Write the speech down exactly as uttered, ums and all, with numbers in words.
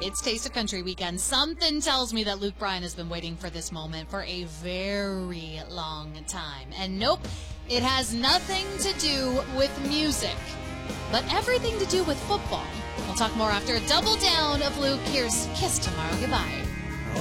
It's Taste of Country weekend. Something tells me that Luke Bryan has been waiting for this moment for a very long time. And nope, it has nothing to do with music, but everything to do with football. We'll talk more after a double down of Luke. Here's Kiss Tomorrow Goodbye.